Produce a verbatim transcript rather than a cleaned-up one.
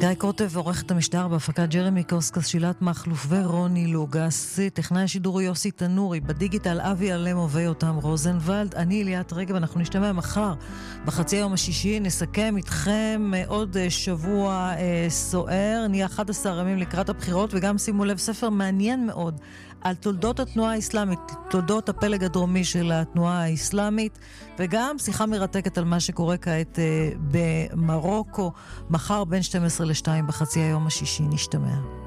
גיא קוטב עורך את המשדר בהפקת ג'רמי קוסקס, שילת מחלוף ורוני לוגס, טכנאי השידור יוסי תנורי, בדיגיטל אבי אלמו ויותם רוזנבלד. אני אליית רגב, אנחנו נשתמע מחר בחצי היום השישי, נסכם איתכם עוד שבוע אה, סוער, נהיה אחד עשר ימים לקראת הבחירות, וגם שימו לב, ספר מעניין מאוד על תולדות התנועה האסלאמית, תולדות הפלג הדרומי של התנועה האסלאמית, וגם שיחה מרתקת על מה שקורה כעת אה, במרוקו, מחר בין שתים עשרה לשתיים בחצי היום השישי. נשתמע.